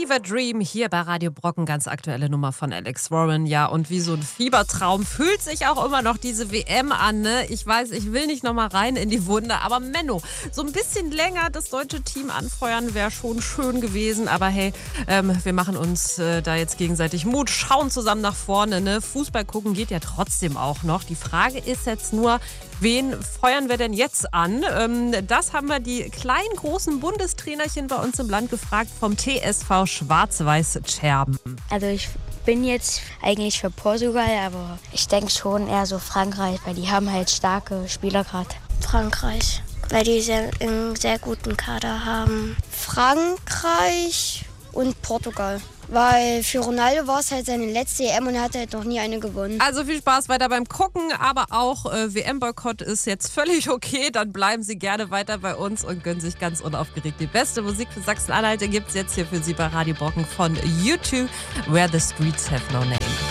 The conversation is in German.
Fever Dream hier bei Radio Brocken, ganz aktuelle Nummer von Alex Warren. Ja, und wie so ein Fiebertraum fühlt sich auch immer noch diese WM an. Ne? Ich weiß, ich will nicht nochmal rein in die Wunde, aber Menno, so ein bisschen länger das deutsche Team anfeuern wäre schon schön gewesen. Aber hey, wir machen uns da jetzt gegenseitig Mut, schauen zusammen nach vorne. Ne? Fußball gucken geht ja trotzdem auch noch. Die Frage ist jetzt nur, wen feuern wir denn jetzt an? Das haben wir die kleinen, großen Bundestrainerchen bei uns im Land gefragt vom TSV Schwarz-Weiß Scherben. Also ich bin jetzt eigentlich für Portugal, aber ich denke schon eher so Frankreich, weil die haben halt starke Spieler gerade. Frankreich, weil die einen sehr guten Kader haben. Frankreich und Portugal. Weil für Ronaldo war es halt seine letzte EM und er hat halt noch nie eine gewonnen. Also viel Spaß weiter beim Gucken, aber auch WM-Boykott ist jetzt völlig okay. Dann bleiben Sie gerne weiter bei uns und gönnen sich ganz unaufgeregt die beste Musik für Sachsen-Anhalt. Gibt es jetzt hier für Sie bei Radio Brocken von U2, Where the Streets Have No Name.